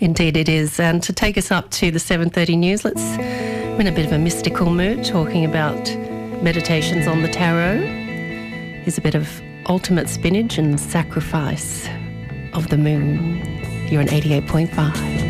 Indeed it is. And to take us up to the 7:30 news, let's in a bit of a mystical mood, talking about meditations on the tarot. Here's a bit of ultimate spinach and sacrifice of the moon. You're on 88.5.